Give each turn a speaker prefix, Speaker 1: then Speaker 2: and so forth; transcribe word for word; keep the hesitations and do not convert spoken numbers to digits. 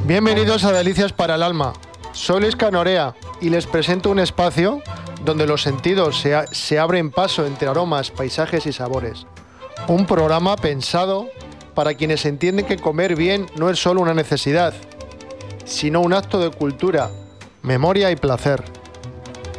Speaker 1: Bienvenidos a Delicias para el Alma. Soy Luis Canorea y les presento un espacio donde los sentidos se, a- se abren paso entre aromas, paisajes y sabores. Un programa pensado para quienes entienden que comer bien no es solo una necesidad, sino un acto de cultura, memoria y placer.